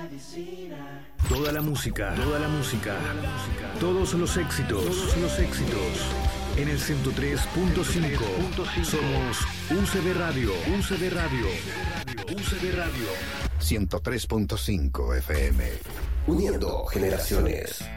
Toda la música, todos los éxitos, en el 103.5. Somos UCB Radio. 103.5 FM. Uniendo generaciones.